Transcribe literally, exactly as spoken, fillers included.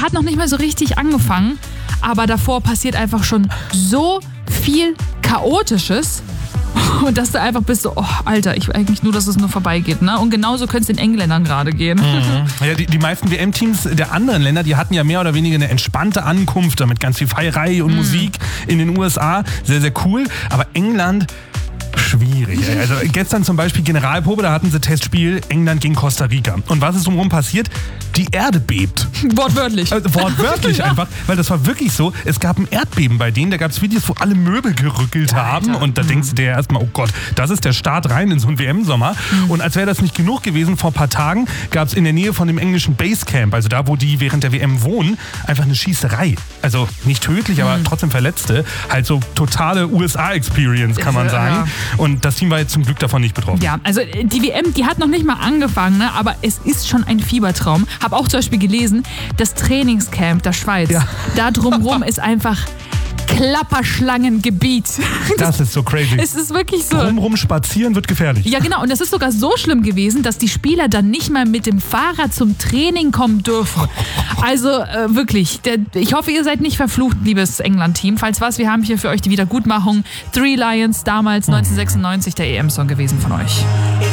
der hat noch nicht mal so richtig angefangen, aber davor passiert einfach schon so viel Chaotisches. Und dass du einfach bist so, oh, Alter, ich will eigentlich nur, dass es nur vorbeigeht. Ne? Und genauso könnte es den Engländern gerade gehen. Mhm. Ja, die, die meisten W M-Teams der anderen Länder, die hatten ja mehr oder weniger eine entspannte Ankunft, mit ganz viel Feierei und mhm. Musik in den U S A. Sehr, sehr cool. Aber England... schwierig. Ey. Also gestern zum Beispiel Generalprobe, da hatten sie Testspiel England gegen Costa Rica. Und was ist drumherum passiert? Die Erde bebt. Wortwörtlich. Also, wortwörtlich ja. einfach, weil das war wirklich so. Es gab ein Erdbeben bei denen, da gab es Videos, wo alle Möbel gerückelt Alter. haben. Und da mhm. denkst du dir erstmal, oh Gott, das ist der Start rein in so einen W M-Sommer. Mhm. Und als wäre das nicht genug gewesen, vor ein paar Tagen gab es in der Nähe von dem englischen Basecamp, also da, wo die während der W M wohnen, einfach eine Schießerei. Also nicht tödlich, mhm. aber trotzdem Verletzte. Halt so totale U S A-Experience, kann man sagen. Ja. Und das Team war jetzt zum Glück davon nicht betroffen. Ja, also die W M, die hat noch nicht mal angefangen, ne? Aber es ist schon ein Fiebertraum. Hab auch zum Beispiel gelesen, das Trainingscamp der Schweiz, ja. da drumherum ist einfach Klapperschlangengebiet. Das, das ist so crazy. Es ist wirklich so. Drumherum spazieren wird gefährlich. Ja, genau. Und das ist sogar so schlimm gewesen, dass die Spieler dann nicht mal mit dem Fahrrad zum Training kommen dürfen. Also äh, wirklich, der, ich hoffe, ihr seid nicht verflucht, liebes England-Team. Falls was, wir haben hier für euch die Wiedergutmachung. Three Lions, damals neunzehnhundertsechsundneunzig der E M-Song gewesen von euch.